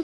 நேரம்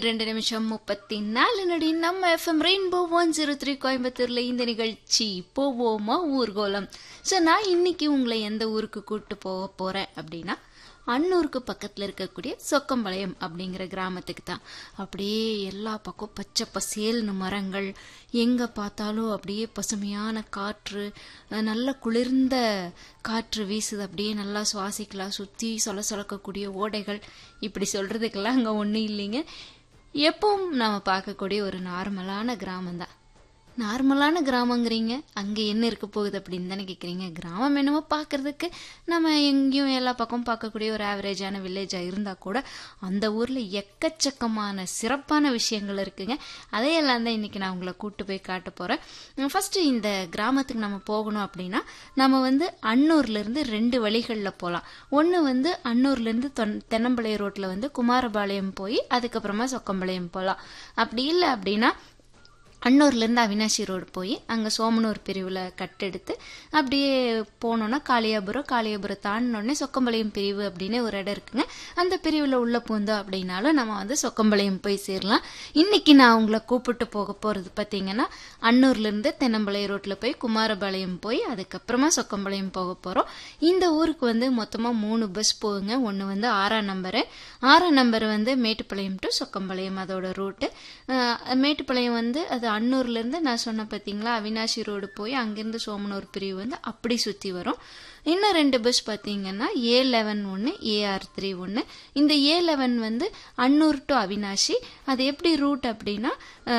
10:02 நம்ம FM rainbow 103 கோயம்புத்தூர்ல இந்த நிகழ்ச்சி போவோமா ஊர்கோலம். ஸோ நான் இன்னைக்கு உங்களை எந்த ஊருக்கு கூப்பிட்டு போக போறேன் அப்படின்னா, அன்னூருக்கு பக்கத்தில் இருக்கக்கூடிய சொக்கம்பாளையம் அப்படிங்கிற கிராமத்துக்கு தான். அப்படியே எல்லா பக்கம் பச்சை பசேல்னு மரங்கள், எங்கே பார்த்தாலும் அப்படியே பசுமையான காற்று, நல்ல குளிர்ந்த காற்று வீசுது. அப்படியே நல்லா சுவாசிக்கலாம். சுற்றி சொலக்கக்கூடிய ஓடைகள், இப்படி சொல்கிறதுக்கெல்லாம் அங்கே ஒன்றும் இல்லைங்க. எப்பவும் நாம் பார்க்கக்கூடிய ஒரு நார்மலான கிராமம் தான். நார்மலான கிராமங்கிறீங்க, அங்கே என்ன இருக்க போகுது அப்படின்னு தானே கேட்குறீங்க. கிராமம் என்னமோ பார்க்கறதுக்கு நம்ம எங்கேயும் எல்லா பக்கமும் பார்க்கக்கூடிய ஒரு ஆவரேஜான வில்லேஜாக இருந்தால் கூட அந்த ஊரில் எக்கச்சக்கமான சிறப்பான விஷயங்கள் இருக்குங்க. அதையெல்லாம் தான் இன்றைக்கி நான் உங்களை கூப்பிட்டு போய் காட்ட போகிறேன். ஃபஸ்ட்டு இந்த கிராமத்துக்கு நம்ம போகணும் அப்படின்னா, நம்ம அன்னூர்லேருந்து 2 வழிகளில் போகலாம். ஒன்று அன்னூர்லேருந்து தென்னம்பாளையம் ரோட்டில் குமாரபாளையம் போய் அதுக்கப்புறமா சொக்கம்பாளையம் போகலாம். அப்படி இல்லை அப்படின்னா அன்னூர்லேருந்து அவினாசி ரோடு போய் அங்கே சோமனூர் பிரிவில் கட்டெடுத்து அப்படியே போனோன்னா காளியாபுரம் தாண்டினோடனே சொக்கம்பாளையம் பிரிவு அப்படின்னு ஒரு இடம் இருக்குங்க. அந்த பிரிவில் உள்ள பூந்தோம் அப்படின்னாலும் நம்ம சொக்கம்பாளையம் போய் சேரலாம். இன்னைக்கு நான் உங்களை கூப்பிட்டு போக போகிறது பார்த்தீங்கன்னா, அன்னூர்லேருந்து தென்னம்பாளையம் ரோட்டில் போய் குமாரபாளையம் போய் அதுக்கப்புறமா சொக்கம்பாளையம் போக போகிறோம். இந்த ஊருக்கு மொத்தமாக 3 பஸ் போகுங்க. ஒன்று 6ஆம் நம்பர் மேட்டுப்பாளையம் டு சொக்கம்பாளையம், அதோட ரூட்டு. மேட்டுப்பாளையம் அது அன்னூர்லேருந்து நான் சொன்ன பார்த்தீங்களா, அவினாசி ரோடு போய் அங்கேருந்து சோமனூர் பிரிவு அப்படி சுற்றி வரும். இன்னும் 2 பஸ் பார்த்தீங்கன்னா A11 ஒன்று, AR3 ஒன்று. இந்த A11 அன்னூர் டு அவினாசி. அது எப்படி ரூட் அப்படின்னா,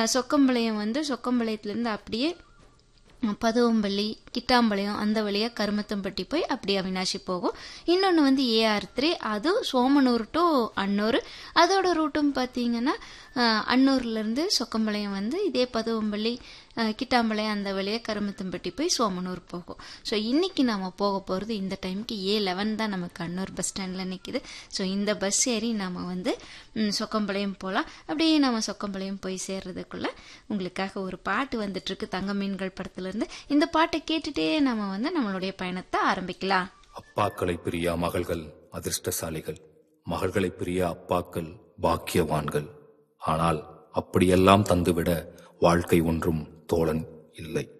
சொக்கம்பாளையத்துலேருந்து அப்படியே பதுவம்பள்ளி, கிட்டாம்பாளையம் அந்த வழியாக கருமத்தம்பட்டி போய் அப்படி அவினாசி போகும். இன்னொன்று AR3, அது சோமனூர் டு அன்னூர். அதோட ரூட்டும் பார்த்தீங்கன்னா அன்னூர்லேருந்து சொக்கம்பாளையம் இதே பதுவம்பள்ளி, கிட்டாம்பாளையம் அந்த வழியாக கருமத்தம்பட்டி போய் சோமனூர் போகும். ஸோ இன்னைக்கு நாம் போக போகிறது இந்த டைமுக்கு A11 தான் நமக்கு அன்னூர் பஸ் ஸ்டாண்டில் நிற்கிது. ஸோ இந்த பஸ் ஏறி நாம் சொக்கம்பாளையம் போகலாம். அப்படியே நம்ம சொக்கம்பாளையம் போய் சேர்றதுக்குள்ள உங்களுக்காக ஒரு பாட்டு வந்துட்டுருக்கு, தங்க மீன்கள் படத்துலேருந்து. இந்த பாட்டை கேட்டுட்டே நம்ம நம்மளுடைய பயணத்தை ஆரம்பிக்கலாம். அப்பாக்களை பிரியா மகள்கள் அதிர்ஷ்டசாலிகள், மகள்களை பிரியா அப்பாக்கள் பாக்கியவான்கள். ஆனால் அப்படியெல்லாம் தந்துவிட வாழ்க்கை ஒன்றும் தோழன் இல்லை.